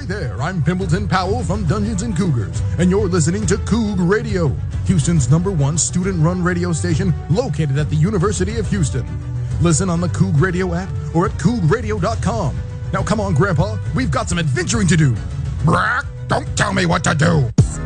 there, I'm Pimbleton Powell from Dungeons and Cougars, and you're listening to Coug Radio, Houston's #1 student-run radio station located at the University of Houston. Listen on the Coug Radio app or at cougradio.com. Now come on, Grandpa, we've got some adventuring to do. Brock, don't tell me what to do.